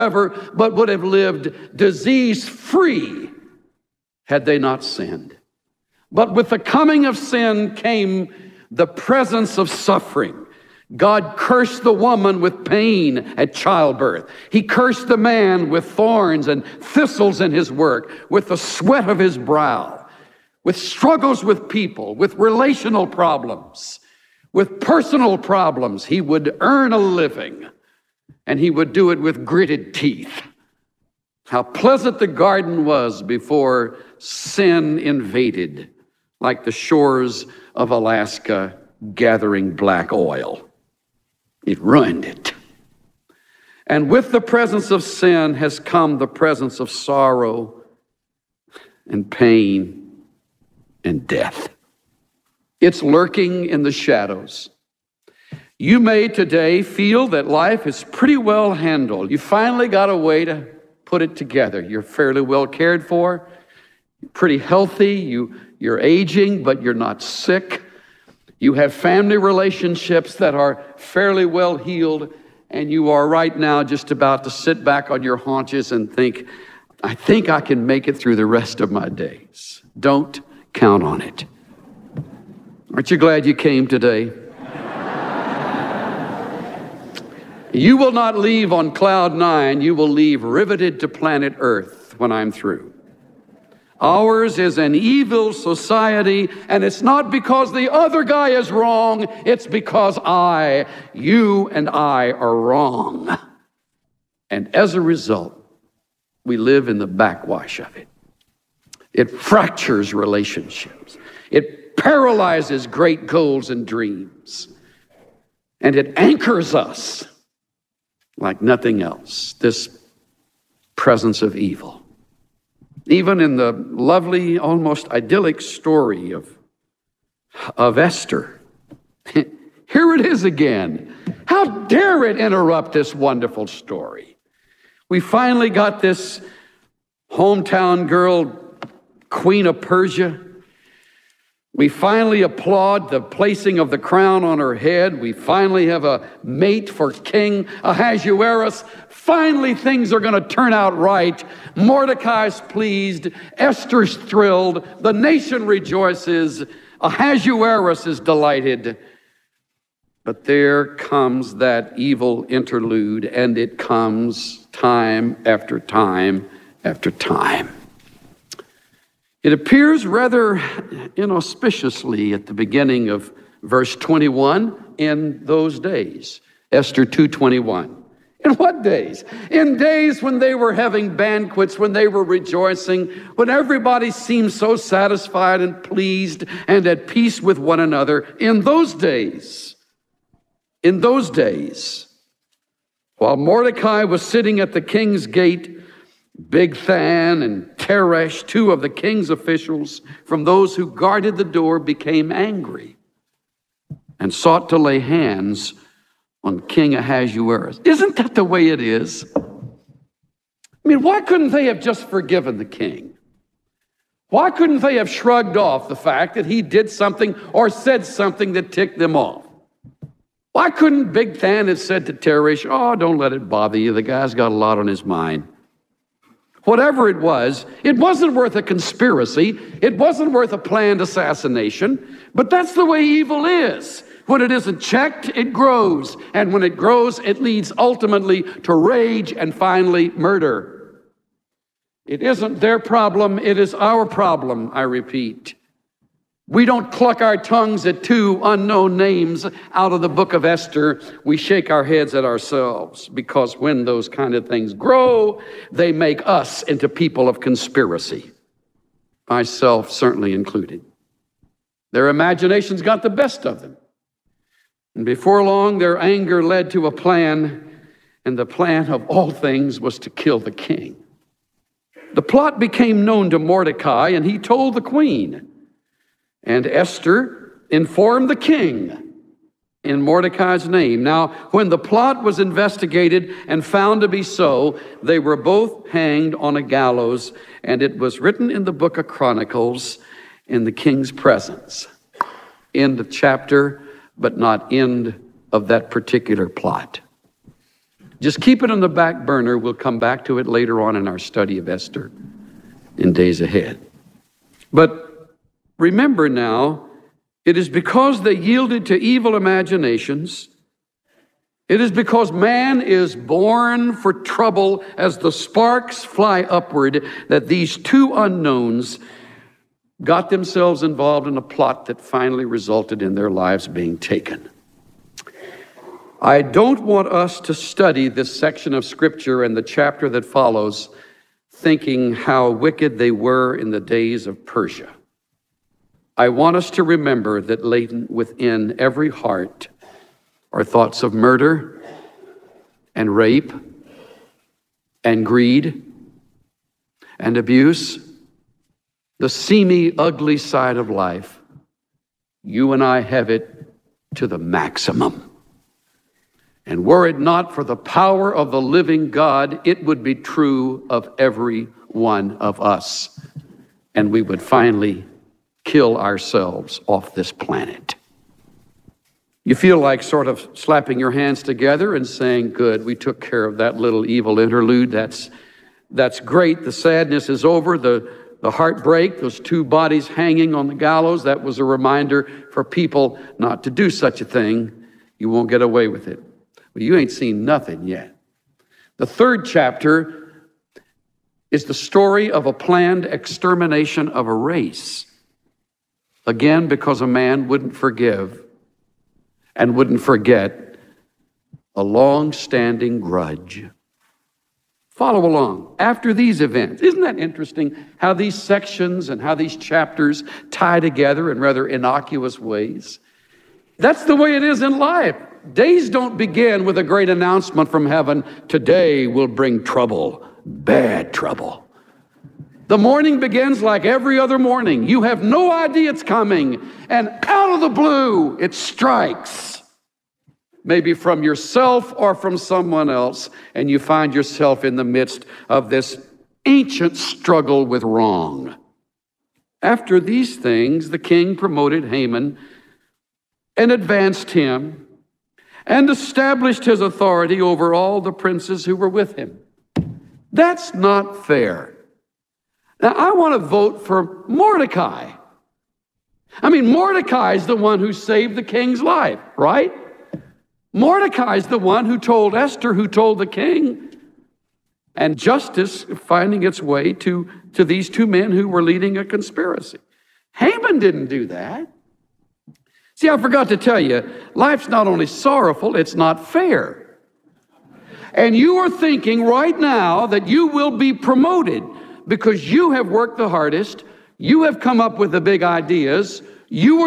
but would have lived disease-free had they not sinned. But with the coming of sin came the presence of suffering. God cursed the woman with pain at childbirth. He cursed the man with thorns and thistles in his work, with the sweat of his brow, with struggles with people, with relational problems, with personal problems. He would earn a living, and he would do it with gritted teeth. How pleasant the garden was before sin invaded, like the shores of Alaska gathering black oil. It ruined it. And with the presence of sin has come the presence of sorrow and pain and death. It's lurking in the shadows. You may today feel that life is pretty well handled. You finally got a way to put it together. You're fairly well cared for, you're pretty healthy, you're aging, but you're not sick. You have family relationships that are fairly well healed, and you are right now just about to sit back on your haunches and think, I think I can make it through the rest of my days. Don't count on it. Aren't you glad you came today? You will not leave on cloud 9. You will leave riveted to planet Earth when I'm through. Ours is an evil society, and it's not because the other guy is wrong. It's because you and I are wrong. And as a result, we live in the backwash of it. It fractures relationships. It paralyzes great goals and dreams. And it anchors us like nothing else, this presence of evil. Even in the lovely, almost idyllic story of Esther, here it is again. How dare it interrupt this wonderful story? We finally got this hometown girl, Queen of Persia. We finally applaud the placing of the crown on her head. We finally have a mate for King Ahasuerus. Finally, things are going to turn out right. Mordecai's pleased. Esther's thrilled. The nation rejoices. Ahasuerus is delighted. But there comes that evil interlude, and it comes time after time after time. It appears rather inauspiciously at the beginning of verse 21, in those days. Esther 2:21. In what days? In days when they were having banquets, when they were rejoicing, when everybody seemed so satisfied and pleased and at peace with one another. In those days, while Mordecai was sitting at the king's gate, Bigthan and Teresh, two of the king's officials from those who guarded the door, became angry and sought to lay hands on King Ahasuerus. Isn't that the way it is? I mean, why couldn't they have just forgiven the king? Why couldn't they have shrugged off the fact that he did something or said something that ticked them off? Why couldn't Bigthan have said to Teresh, oh, don't let it bother you. The guy's got a lot on his mind. Whatever it wasn't worth a conspiracy. It wasn't worth a planned assassination. But that's the way evil is. When it isn't checked, it grows. And when it grows, it leads ultimately to rage and finally murder. It isn't their problem. It is our problem, I repeat. We don't cluck our tongues at two unknown names out of the book of Esther. We shake our heads at ourselves, because when those kind of things grow, they make us into people of conspiracy, myself certainly included. Their imaginations got the best of them. And before long, their anger led to a plan, and the plan of all things was to kill the king. The plot became known to Mordecai, and he told the queen. And Esther informed the king in Mordecai's name. Now, when the plot was investigated and found to be so, they were both hanged on a gallows, and it was written in the book of Chronicles in the king's presence. End of chapter, but not end of that particular plot. Just keep it on the back burner. We'll come back to it later on in our study of Esther in days ahead. But remember now, it is because they yielded to evil imaginations. It is because man is born for trouble as the sparks fly upward that these two unknowns got themselves involved in a plot that finally resulted in their lives being taken. I don't want us to study this section of Scripture and the chapter that follows thinking how wicked they were in the days of Persia. I want us to remember that latent within every heart are thoughts of murder and rape and greed and abuse, the seamy, ugly side of life. You and I have it to the maximum. And were it not for the power of the living God, it would be true of every one of us. And we would finally kill ourselves off this planet. You feel like sort of slapping your hands together and saying, good, we took care of that little evil interlude. That's great. The sadness is over. The heartbreak, those two bodies hanging on the gallows, that was a reminder for people not to do such a thing. You won't get away with it. Well, you ain't seen nothing yet. The third chapter is the story of a planned extermination of a race. Again, because a man wouldn't forgive and wouldn't forget a long-standing grudge. Follow along. After these events, isn't that interesting how these sections and how these chapters tie together in rather innocuous ways? That's the way it is in life. Days don't begin with a great announcement from heaven. Today will bring trouble, bad trouble. The morning begins like every other morning. You have no idea it's coming, and out of the blue, it strikes. Maybe from yourself or from someone else, and you find yourself in the midst of this ancient struggle with wrong. After these things, the king promoted Haman and advanced him and established his authority over all the princes who were with him. That's not fair. Now, I want to vote for Mordecai. Mordecai's the one who saved the king's life, right? Mordecai's the one who told Esther, who told the king, and justice finding its way to these two men who were leading a conspiracy. Haman didn't do that. See, I forgot to tell you, life's not only sorrowful, it's not fair. And you are thinking right now that you will be promoted because you have worked the hardest, you have come up with the big ideas, you are